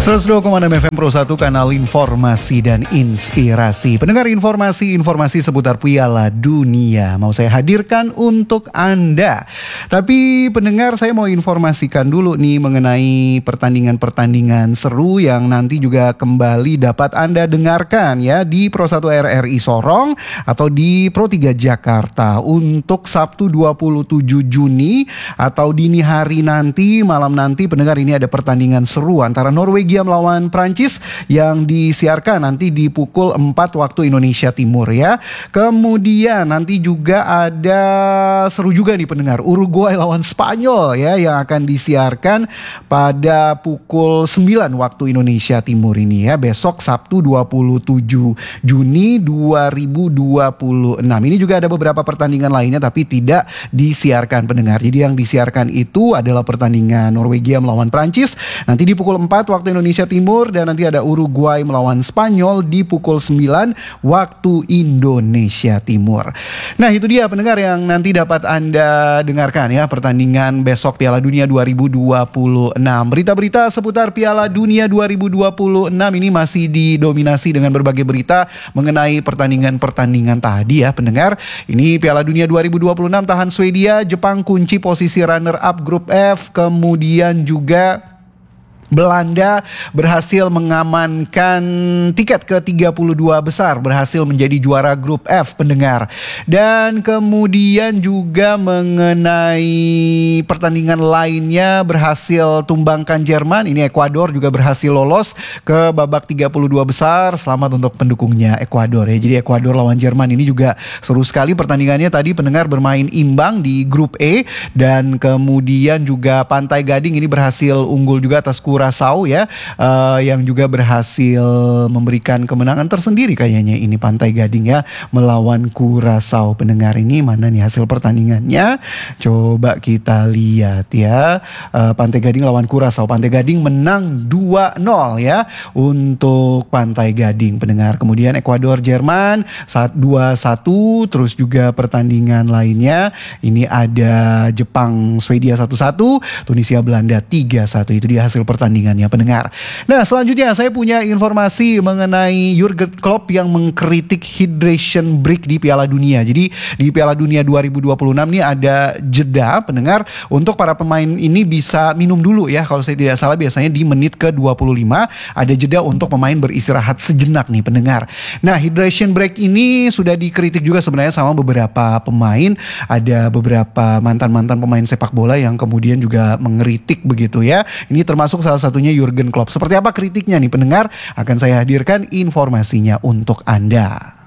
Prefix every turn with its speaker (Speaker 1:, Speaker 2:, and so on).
Speaker 1: 102,6 FM Pro 1, kanal informasi dan inspirasi. Pendengar, informasi seputar Piala Dunia mau saya hadirkan untuk Anda. Tapi pendengar, saya mau informasikan dulu nih mengenai pertandingan-pertandingan seru yang nanti juga kembali dapat Anda dengarkan ya di Pro 1 RRI Sorong atau di Pro 3 Jakarta untuk Sabtu 27 Juni atau dini hari nanti, malam nanti. Pendengar, ini ada pertandingan seru antara Norwegia melawan Prancis yang disiarkan nanti di pukul 4 waktu Indonesia Timur ya. Kemudian nanti juga ada seru juga nih pendengar, Uruguay lawan Spanyol ya, yang akan disiarkan pada pukul 9 waktu Indonesia Timur ini ya, besok Sabtu 27 Juni 2026. Ini juga ada beberapa pertandingan lainnya tapi tidak disiarkan pendengar. Jadi yang disiarkan itu adalah pertandingan Norwegia melawan Prancis nanti di pukul 4 waktu Indonesia Timur, dan nanti ada Uruguay melawan Spanyol di pukul 9 waktu Indonesia Timur. Nah, itu dia pendengar yang nanti dapat Anda dengarkan ya, pertandingan besok Piala Dunia 2026. Berita-berita seputar Piala Dunia 2026 ini masih didominasi dengan berbagai berita mengenai pertandingan-pertandingan tadi ya pendengar. Ini Piala Dunia 2026 tahan Swedia, Jepang kunci posisi runner up grup F, kemudian juga Belanda berhasil mengamankan tiket ke 32 besar, berhasil menjadi juara grup F pendengar. Dan kemudian juga mengenai pertandingan lainnya, berhasil tumbangkan Jerman. Ini Ekuador juga berhasil lolos ke babak 32 besar. Selamat untuk pendukungnya Ekuador ya. Jadi Ekuador lawan Jerman ini juga seru sekali pertandingannya tadi pendengar, bermain imbang di grup E. Dan kemudian juga Pantai Gading ini berhasil unggul juga atas Curaçao ya, yang juga berhasil memberikan kemenangan tersendiri kayaknya ini Pantai Gading ya, melawan Curaçao pendengar. Ini mana nih hasil pertandingannya? Coba kita lihat ya. Pantai Gading lawan Curaçao. Pantai Gading menang 2-0 ya untuk Pantai Gading pendengar. Kemudian Ekuador Jerman 2-1, terus juga pertandingan lainnya ini ada Jepang Swedia 1-1, Tunisia Belanda 3-1. Itu dia hasil pertandingannya pendengar. Nah, selanjutnya saya punya informasi mengenai Jurgen Klopp yang mengkritik hydration break di Piala Dunia. Jadi di Piala Dunia 2026 ini ada jeda pendengar untuk para pemain ini bisa minum dulu ya. Kalau saya tidak salah biasanya di menit ke-25 ada jeda untuk pemain beristirahat sejenak nih pendengar. Nah, hydration break ini sudah dikritik juga sebenarnya sama beberapa pemain. Ada beberapa mantan-mantan pemain sepak bola yang kemudian juga mengkritik begitu ya. Ini termasuk salah satunya Jurgen Klopp. Seperti apa kritiknya nih pendengar? Akan saya hadirkan informasinya untuk Anda.